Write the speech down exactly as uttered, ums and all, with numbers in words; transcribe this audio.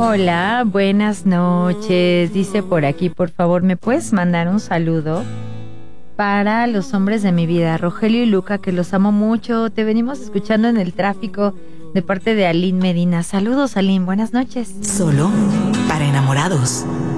Hola, buenas noches. Dice por aquí, por favor, ¿me puedes mandar un saludo para los hombres de mi vida, Rogelio y Luca, que los amo mucho? Te venimos escuchando en el tráfico de parte de Aline Medina. Saludos, Aline, buenas noches. Solo para enamorados.